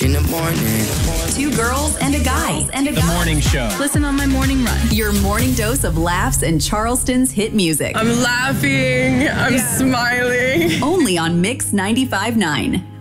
in the morning. Two girls and a guy. The morning show. Listen on my morning run. Your morning dose of laughs and Charleston's hit music. I'm laughing. I'm smiling. Only on Mix 95.9.